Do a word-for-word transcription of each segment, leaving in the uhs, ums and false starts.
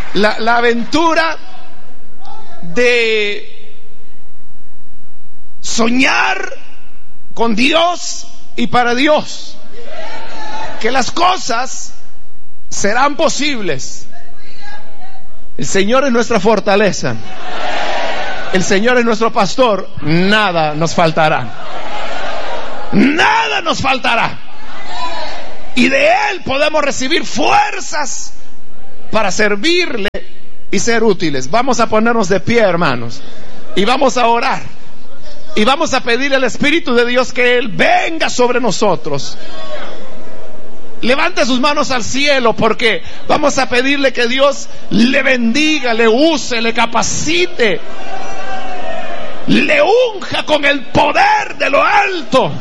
la, la aventura de soñar con Dios y para Dios, que las cosas serán posibles. El Señor es nuestra fortaleza, el Señor es nuestro pastor, nada nos faltará, nada nos faltará, y de Él podemos recibir fuerzas para servirle y ser útiles. Vamos a ponernos de pie, hermanos, y vamos a orar, y vamos a pedir al Espíritu de Dios que Él venga sobre nosotros. Levante sus manos al cielo, porque vamos a pedirle que Dios le bendiga, le use, le capacite, le unja con el poder de lo alto,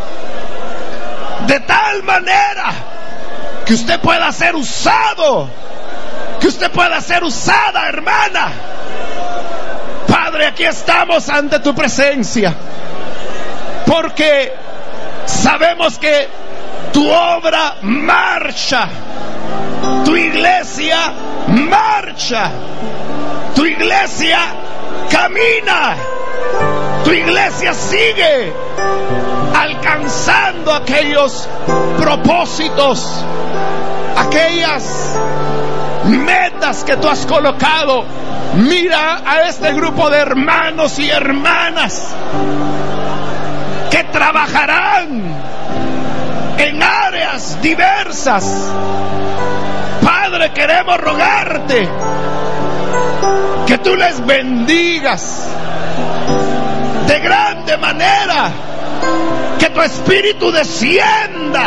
de tal manera que usted pueda ser usado, que usted pueda ser usada, hermana. Padre, aquí estamos ante tu presencia, porque sabemos que tu obra marcha, tu iglesia marcha, tu iglesia camina, tu iglesia sigue alcanzando aquellos propósitos, aquellas metas que tú has colocado. Mira a este grupo de hermanos y hermanas que trabajarán en áreas diversas. Padre, queremos rogarte que tú les bendigas de grande manera, que tu Espíritu descienda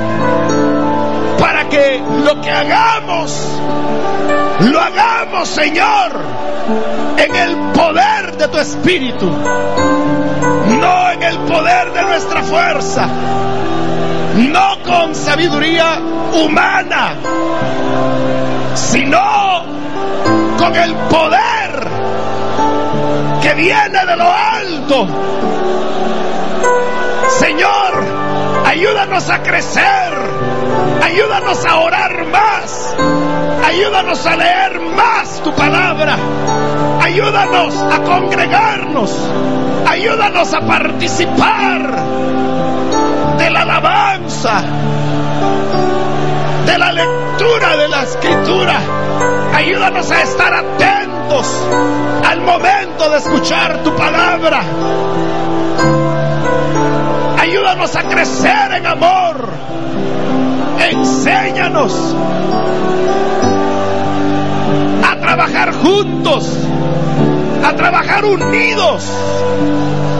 para que lo que hagamos, lo hagamos, Señor, en el poder de tu Espíritu, no en el poder de nuestra fuerza, no con sabiduría humana, sino con el poder que viene de lo alto. Señor, ayúdanos a crecer, ayúdanos a orar más, ayúdanos a leer más tu palabra, ayúdanos a congregarnos, ayúdanos a participar de la alabanza, de la lectura de la Escritura. Ayúdanos a estar atentos al momento de escuchar tu palabra. Ayúdanos a crecer en amor. Enséñanos a trabajar juntos, a trabajar unidos,